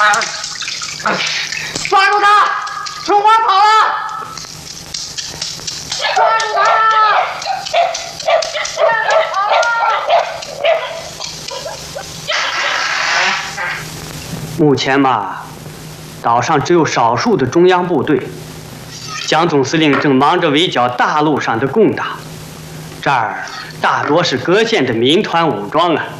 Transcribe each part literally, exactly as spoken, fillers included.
抓住他！春花跑了！抓住他！春花跑了！ 目前嘛，岛上只有少数的中央部队，蒋总司令正忙着围剿大陆上的共党，这儿大多是各县的民团武装啊。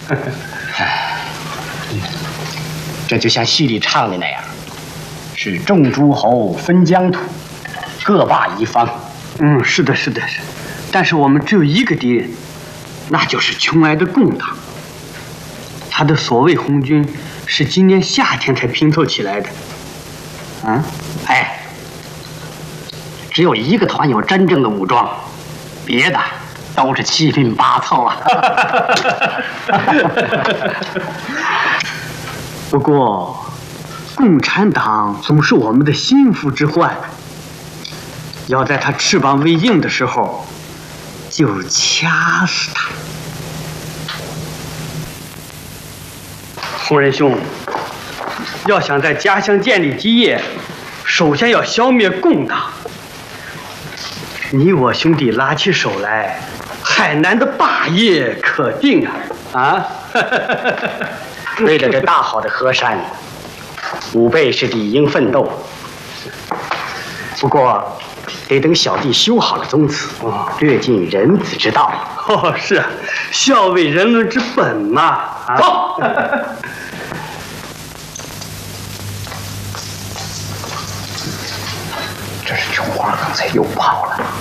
这就像戏里唱的那样，是众诸侯分疆土，各霸一方。 嗯，是的，是的，是的。但是我们只有一个敌人，那就是穷来的共党。他的所谓红军是今年夏天才拼凑起来的。 啊，哎，只有一个团有真正的武装，别的都是七拼八凑啊。 不过，共产党总是我们的心腹之患，要在他翅膀未硬的时候，就掐死他。洪仁兄，要想在家乡建立基业，首先要消灭共党。你我兄弟拉起手来，海南的霸业可定啊！啊！ 为了这大好的河山，吾辈是理应奋斗。不过，得等小弟修好了宗祠，略尽人子之道。 哦，是啊，孝为人伦之本嘛。啊、 走。这是琼花刚才又跑了。